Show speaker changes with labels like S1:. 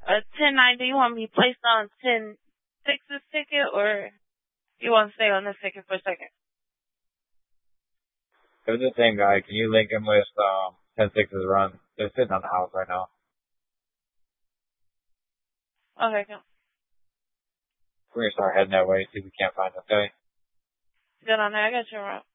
S1: 10-9, do you want me placed on 10-6's ticket, or you want to stay on this ticket for a second?
S2: It was the same guy. Can you link him with 10-6's run? They're sitting on the house right now.
S1: Okay, cool.
S2: We're gonna start heading that way, see if we can't find them, okay?
S1: Good on there. I got your route.